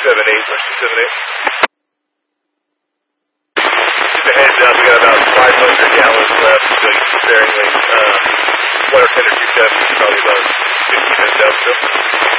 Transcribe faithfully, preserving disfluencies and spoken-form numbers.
seven eight, push two seven eight. Just a heads up, we got about five hundred gallons left, so sparingly. Uh, water tender two seventy, probably about fifteen minutes out still.